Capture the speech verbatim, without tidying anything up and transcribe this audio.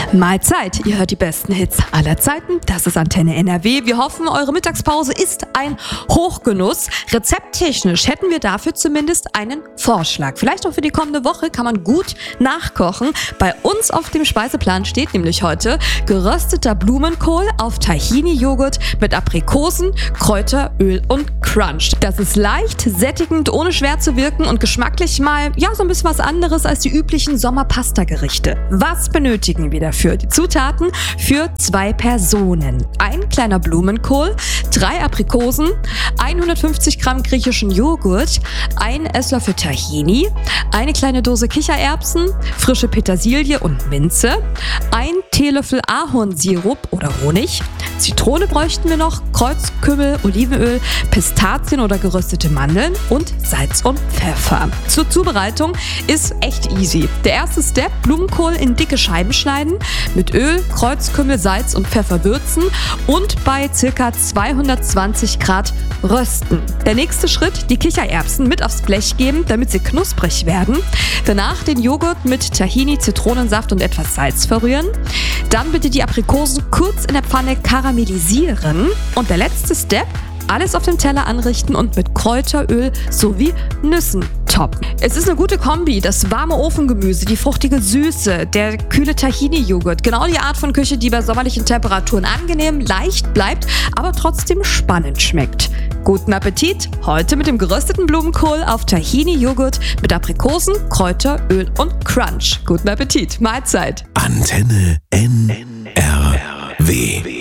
Mahlzeit, ihr hört die besten Hits aller Zeiten. Das ist Antenne N R W. Wir hoffen, eure Mittagspause ist ein Hochgenuss. Rezepttechnisch hätten wir dafür zumindest einen Vorschlag. Vielleicht auch für die kommende Woche kann man gut nachkochen. Bei uns auf dem Speiseplan steht nämlich heute gerösteter Blumenkohl auf Tahini-Joghurt mit Aprikosen, Kräuteröl und Crunch. Das ist leicht, sättigend, ohne schwer zu wirken und geschmacklich mal, ja, so ein bisschen was anderes als die üblichen Sommerpasta-Gerichte. Was benötigen wir dafür? Die Zutaten für zwei Personen. Ein kleiner Blumenkohl, drei Aprikosen, hundertfünfzig Gramm griechischen Joghurt, ein Esslöffel Tahini, eine kleine Dose Kichererbsen, frische Petersilie und Minze, ein Teelöffel Ahornsirup oder Honig, Zitrone bräuchten wir noch, Kreuzkümmel, Olivenöl, Pistazien oder geröstete Mandeln und Salz und Pfeffer. Zur Zubereitung ist echt easy. Der erste Step, Blumenkohl in dicke Scheiben schneiden, mit Öl, Kreuzkümmel, Salz und Pfeffer würzen und bei ca. zweihundertzwanzig Grad rösten. Der nächste Schritt, die Kichererbsen mit aufs Blech geben, damit sie knusprig werden. Danach den Joghurt mit Tahini, Zitronensaft und etwas Salz verrühren. Dann bitte die Aprikosen kurz in der Pfanne karamellisieren. Und der letzte Step, alles auf dem Teller anrichten und mit Kräuteröl sowie Nüssen toppen. Es ist eine gute Kombi, das warme Ofengemüse, die fruchtige Süße, der kühle Tahini-Joghurt. Genau die Art von Küche, die bei sommerlichen Temperaturen angenehm, leicht bleibt, aber trotzdem spannend schmeckt. Guten Appetit! Heute mit dem gerösteten Blumenkohl auf Tahini-Joghurt mit Aprikosen, Kräuteröl und Crunch. Guten Appetit! Mahlzeit! Antenne N R W